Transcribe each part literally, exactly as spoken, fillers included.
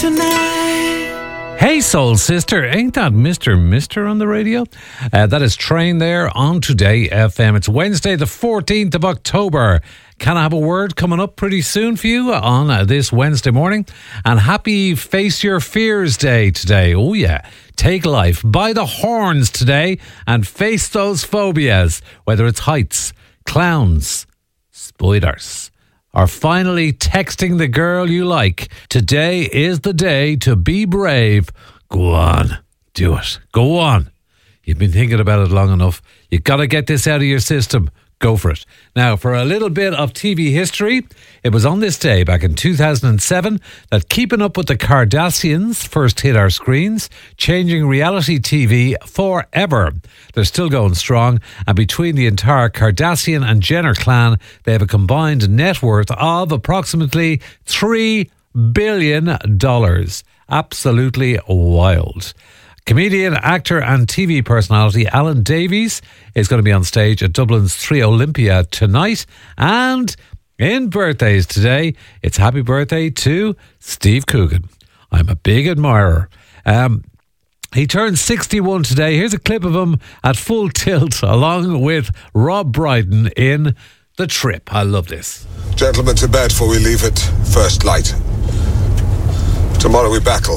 tonight. Hey, soul sister, ain't that Mister Mister on the radio? Uh, that is Train there on Today F M. It's Wednesday, the fourteenth of October. Can I have a word coming up pretty soon for you on uh, this Wednesday morning? And happy Face Your Fears Day today. Oh, yeah. Take life by the horns today and face those phobias, whether it's heights, clowns, spiders, or finally texting the girl you like. Today is the day to be brave. Go on. Do it. Go on. You've been thinking about it long enough. You've got to get this out of your system. Go for it. Now, for a little bit of T V history, it was on this day back in two thousand seven that Keeping Up with the Kardashians first hit our screens, changing reality T V forever. They're still going strong, and between the entire Kardashian and Jenner clan, they have a combined net worth of approximately three billion dollars. Absolutely wild. Comedian, actor and T V personality Alan Davies is going to be on stage at Dublin's Three Olympia tonight. And in birthdays today, it's happy birthday to Steve Coogan. I'm a big admirer. Um, he turns sixty-one today. Here's a clip of him at full tilt along with Rob Brydon in The Trip. I love this. Gentlemen, to bed for we leave at first light. Tomorrow we battle.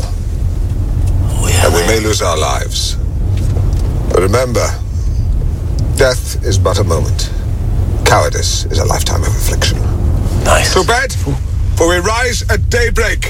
And we may lose our lives. But remember, death is but a moment. Cowardice is a lifetime of affliction. Nice. To bed, for we rise at daybreak.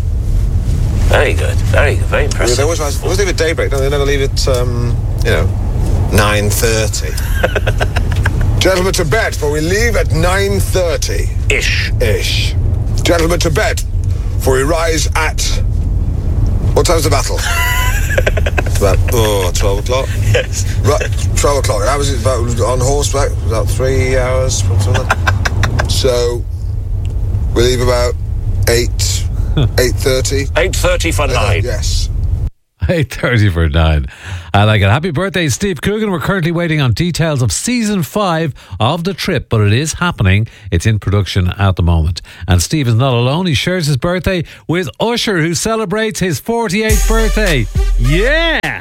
Very good. Very good. Very impressive. They always, rise, always leave at daybreak, don't they? They never leave at, um, you know, nine thirty. Gentlemen, to bed, for we leave at nine thirty. Ish. Ish. Gentlemen, to bed, for we rise at... What time's the battle? It's about, oh, twelve o'clock? Yes. Right, twelve o'clock. That was about on horseback, about three hours, something like that. So, we leave about eight, eight thirty. eight thirty for nine. Uh, yes. eight thirty for nine. I like it. Happy birthday, Steve Coogan. We're currently waiting on details of season five of The Trip, but it is happening. It's in production at the moment. And Steve is not alone. He shares his birthday with Usher, who celebrates his forty-eighth birthday. Yeah!